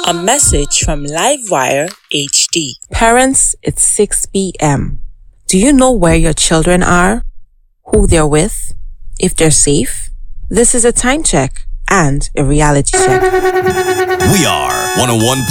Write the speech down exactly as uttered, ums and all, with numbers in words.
A message from Livewire H D. Parents, it's six p.m. Do you know where your children are? Who they're with? If they're safe? This is a time check and a reality check. We are one oh one